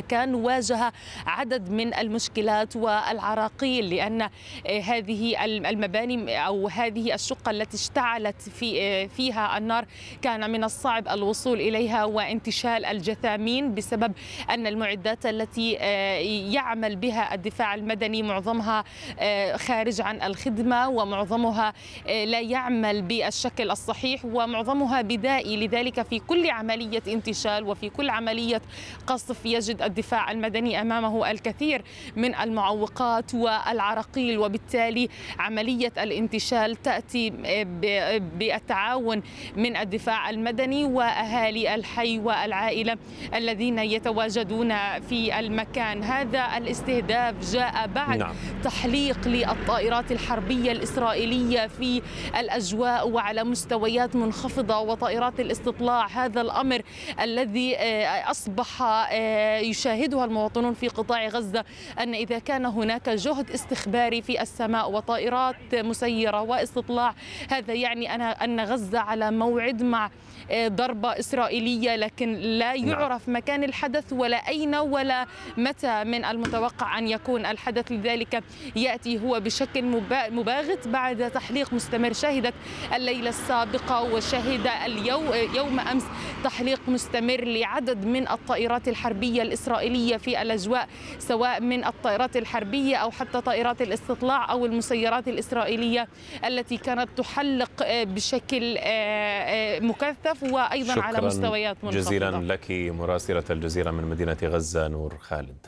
المكان واجه عدد من المشكلات والعراقيل، لأن هذه المباني أو هذه الشقة التي اشتعلت فيها النار كان من الصعب الوصول إليها وانتشال الجثامين بسبب أن المعدات التي يعمل بها الدفاع المدني معظمها خارج عن الخدمة، ومعظمها لا يعمل بالشكل الصحيح، ومعظمها بدائي. لذلك في كل عملية انتشال وفي كل عملية قصف يجد الدفاع المدني أمامه الكثير من المعوقات والعراقيل، وبالتالي عملية الانتشال تأتي بالتعاون من الدفاع المدني وأهالي الحي والعائلة الذين يتواجدون في المكان. هذا الاستهداف جاء بعد تحليق للطائرات الحربية الإسرائيلية في الأجواء وعلى مستويات منخفضة وطائرات الاستطلاع. هذا الأمر الذي أصبح يشاهدها المواطنون في قطاع غزة، أن إذا كان هناك جهد استخباري في السماء وطائرات مسيرة واستطلاع، هذا يعني أن غزة على موعد مع ضربة إسرائيلية، لكن لا يعرف مكان الحدث ولا أين ولا متى من المتوقع أن يكون الحدث. لذلك يأتي هو بشكل مباغت بعد تحليق مستمر. شهدت الليلة السابقة وشهد يوم أمس تحليق مستمر لعدد من الطائرات الحربية الإسرائيلية في الأجواء، سواء من الطائرات الحربية أو حتى طائرات الاستطلاع أو المسيرات الإسرائيلية التي كانت تحلق بشكل مكثف وأيضا على مستويات منخفضة. جزيلا لك مراسلة الجزيرة من مدينة غزة نور خالد.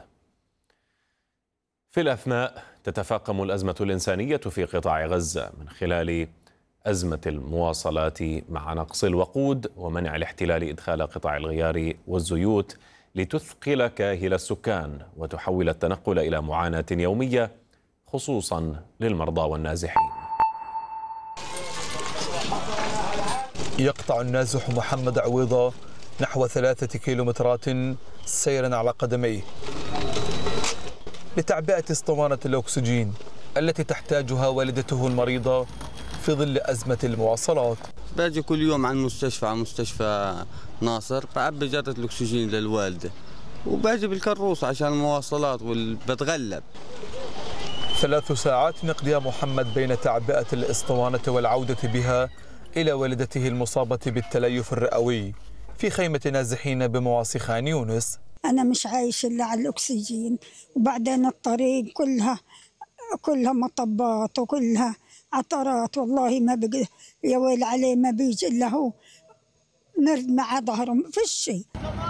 في الأثناء تتفاقم الأزمة الإنسانية في قطاع غزة من خلال أزمة المواصلات مع نقص الوقود ومنع الاحتلال إدخال قطع الغيار والزيوت لتثقل كاهل السكان وتحول التنقل إلى معاناة يومية خصوصا للمرضى والنازحين. يقطع النازح محمد عويضة نحو 3 كيلومترات سيرا على قدميه لتعبئة اسطوانة الأكسجين التي تحتاجها والدته المريضة في ظل أزمة المواصلات. باجي كل يوم على مستشفى ناصر بعبي جرة الأكسجين للوالدة، وباجي بالكروس عشان المواصلات وبتغلب. 3 ساعات يقضيها محمد بين تعبئة الاسطوانة والعودة بها إلى والدته المصابة بالتليف الرئوي في خيمة نازحين بمواصي خان يونس. أنا مش عايش إلا على الأكسجين، وبعدين الطريق كلها مطبات وكلها عطرات، والله ما بقى يا ويل عليه، ما بيجي إلا هو مرد مع ظهره، ما فيش شيء.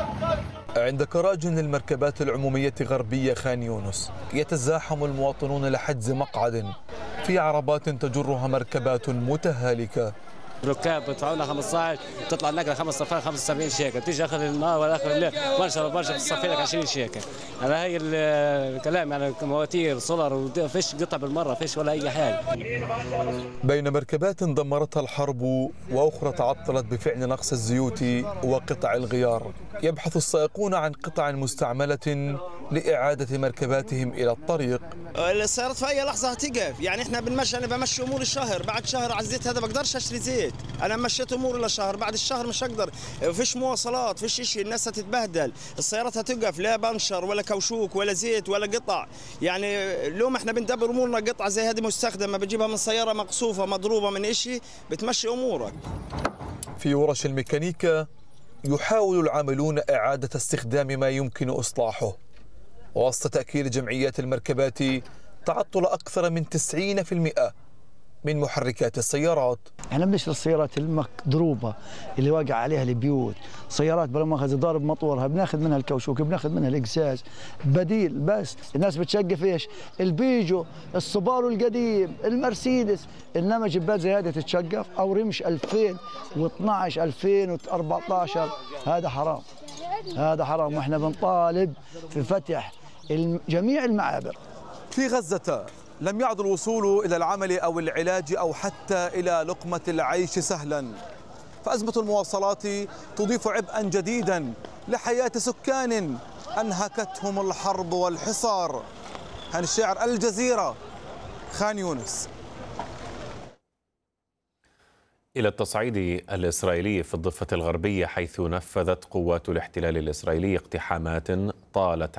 عند كراج المركبات العمومية غربية خان يونس يتزاحم المواطنون لحجز مقعد في عربات تجرها مركبات متهالكة. ركاب بدفعوا لنا 15، تطلع النقله 5 صفار 75 شيكل، تيجي اخر النهار ولا اخر الليل برشا بتصفي لك 20 شيكل. هذا هي الكلام، يعني مواتير سولار وفيش قطع بالمره، فيش ولا اي حاجه. بين مركبات دمرتها الحرب واخرى تعطلت بفعل نقص الزيوت وقطع الغيار، يبحث السائقون عن قطع مستعمله لاعاده مركباتهم الى الطريق. السيارات في اي لحظه هتقف، يعني احنا بنمشي، انا بمشي اموري الشهر، بعد شهر على الزيت هذا بقدرش اشتري زيت، انا مشيت اموري لشهر، بعد الشهر مش هقدر، فيش مواصلات، فيش شيء، الناس هتتبهدل، السيارات هتقف، لا بنشر ولا كوشوك ولا زيت ولا قطع. يعني اليوم احنا بندبر امورنا، قطعه زي هذه مستخدمه بتجيبها من سياره مقصوفه مضروبه من شيء بتمشي امورك. في ورش الميكانيكا يحاول العاملون اعاده استخدام ما يمكن اصلاحه، وسط تاكيد جمعيات المركبات تعطل اكثر من 90% من محركات السيارات. احنا بنشتري السيارات المضروبه اللي واقع عليها البيوت، سيارات بلا مؤاخذه ضارب مطورها بناخذ منها الكوشوك، بناخذ منها الاقزاز، بديل. بس الناس بتشقف ايش؟ البيجو، السوبارو القديم، المرسيدس، انما جبات زي هذه تتشقف او رمش 2012 2014، هذا حرام، هذا حرام، واحنا بنطالب في فتح جميع المعابر. في غزة لم يعد الوصول إلى العمل أو العلاج أو حتى إلى لقمة العيش سهلا، فأزمة المواصلات تضيف عبئا جديدا لحياة سكان أنهكتهم الحرب والحصار. هاني الشاعر، الجزيرة، خان يونس. إلى التصعيد الإسرائيلي في الضفة الغربية، حيث نفذت قوات الاحتلال الإسرائيلي اقتحامات طالت